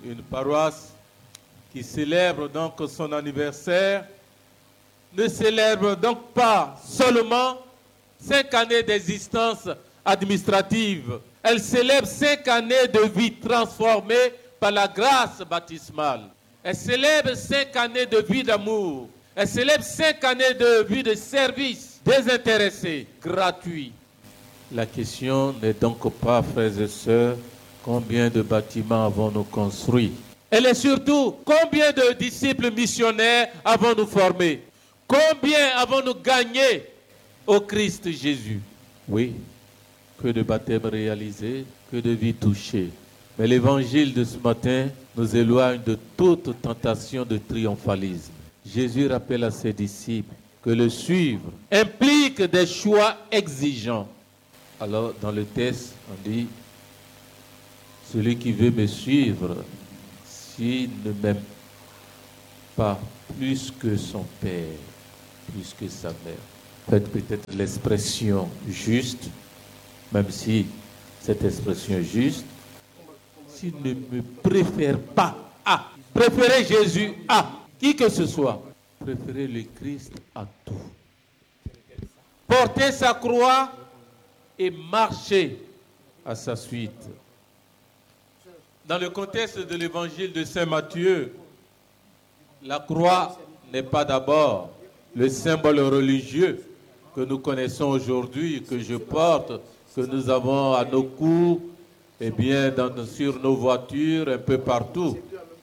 une paroisse qui célèbre donc son anniversaire ne célèbre donc pas seulement 5 années d'existence administrative. Elle célèbre 5 années de vie transformée par la grâce baptismale. Elle célèbre 5 années de vie d'amour. Elle célèbre 5 années de vie de service désintéressé, gratuit. La question n'est donc pas, frères et sœurs, combien de bâtiments avons-nous construits? Elle est surtout, combien de disciples missionnaires avons-nous formés? Combien avons-nous gagné au Christ Jésus? Oui, que de baptêmes réalisés, que de vies touchées. Mais l'évangile de ce matin nous éloigne de toute tentation de triomphalisme. Jésus rappelle à ses disciples que le suivre implique des choix exigeants. Alors, dans le texte, on dit, celui qui veut me suivre, s'il ne m'aime pas plus que son père, plus que sa mère. Faites peut-être l'expression juste, même si cette expression est juste, s'il ne me préfère pas à, préférez Jésus à qui que ce soit, préférez le Christ à tout. Portez sa croix et marchez à sa suite. Dans le contexte de l'évangile de Saint Matthieu, la croix n'est pas d'abord le symbole religieux que nous connaissons aujourd'hui, que je porte, que nous avons à nos coups, et bien sur nos voitures, un peu partout.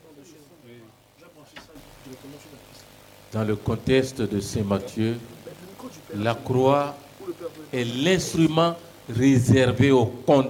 Dans le contexte de Saint Matthieu, la croix est l'instrument réservé aux condamnés.